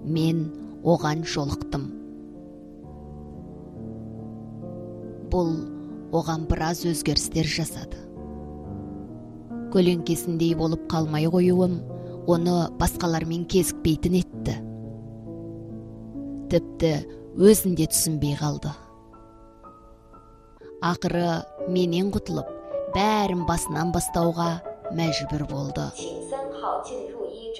мен оған жолықтым. Бұл оған біраз өзгерістер жасады. Көлеңкесіндей болып қалмай қоюым оны басқалармен кезікпейтін етті. Тіпті өзінде түсінбей қалды. Ақыры менен құтылып, бәрін басынан бастауға мәжбүр болды.